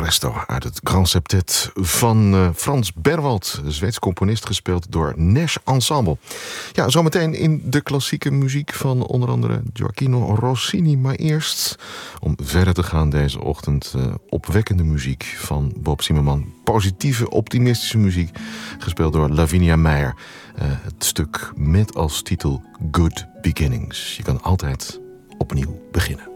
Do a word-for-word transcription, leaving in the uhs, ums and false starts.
Presto uit het Grand Septet van uh, Frans Berwald, de Zweeds componist, gespeeld door Nash Ensemble. Ja, zometeen in de klassieke muziek van onder andere Gioacchino Rossini. Maar eerst, om verder te gaan deze ochtend, uh, opwekkende muziek van Bob Zimmerman. Positieve, optimistische muziek, gespeeld door Lavinia Meijer. Uh, het stuk met als titel Good Beginnings. Je kan altijd opnieuw beginnen.